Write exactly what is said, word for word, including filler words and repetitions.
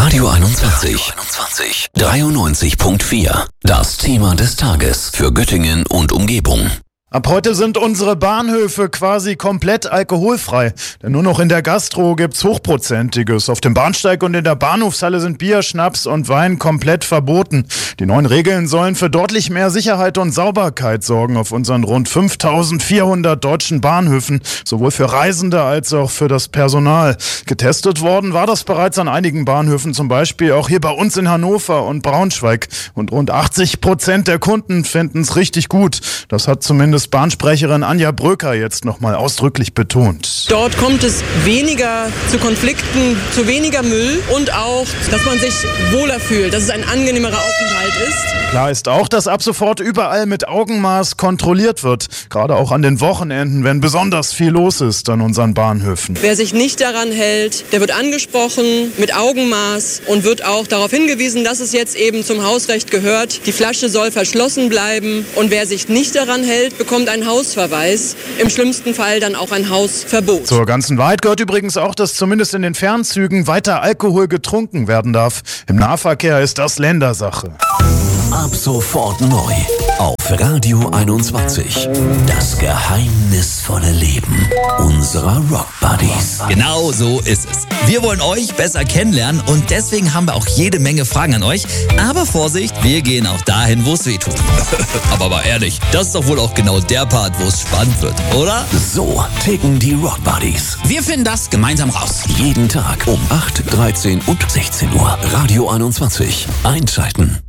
Radio einundzwanzig. dreiundneunzig Komma vier. Das Thema des Tages für Göttingen und Umgebung. Ab heute sind unsere Bahnhöfe quasi komplett alkoholfrei. Denn nur noch in der Gastro gibt's Hochprozentiges. Auf dem Bahnsteig und in der Bahnhofshalle sind Bier, Schnaps und Wein komplett verboten. Die neuen Regeln sollen für deutlich mehr Sicherheit und Sauberkeit sorgen auf unseren rund fünftausendvierhundert deutschen Bahnhöfen. Sowohl für Reisende als auch für das Personal. Getestet worden war das bereits an einigen Bahnhöfen, zum Beispiel auch hier bei uns in Hannover und Braunschweig. Und rund achtzig Prozent der Kunden finden's richtig gut. Das hat zumindest Bahnsprecherin Anja Bröker jetzt nochmal ausdrücklich betont. Dort kommt es weniger zu Konflikten, zu weniger Müll und auch, dass man sich wohler fühlt, dass es ein angenehmerer Aufenthalt ist. Klar ist auch, dass ab sofort überall mit Augenmaß kontrolliert wird. Gerade auch an den Wochenenden, wenn besonders viel los ist an unseren Bahnhöfen. Wer sich nicht daran hält, der wird angesprochen mit Augenmaß und wird auch darauf hingewiesen, dass es jetzt eben zum Hausrecht gehört. Die Flasche soll verschlossen bleiben und wer sich nicht daran hält, bekommt einen Hausverweis, im schlimmsten Fall dann auch ein Hausverbot. Zur ganzen Wahrheit gehört übrigens auch, dass zumindest in den Fernzügen weiter Alkohol getrunken werden darf. Im Nahverkehr ist das Ländersache. Ab sofort neu auf Radio einundzwanzig. Das geheimnisvolle Leben unserer Rock Buddies. Genau so ist es. Wir wollen euch besser kennenlernen und deswegen haben wir auch jede Menge Fragen an euch. Aber Vorsicht, wir gehen auch dahin, wo es weh tut. Aber mal ehrlich, das ist doch wohl auch genau der Part, wo es spannend wird, oder? So ticken die Rock Buddies. Wir finden das gemeinsam raus. Jeden Tag um acht, dreizehn und sechzehn Uhr. Radio einundzwanzig. Einschalten.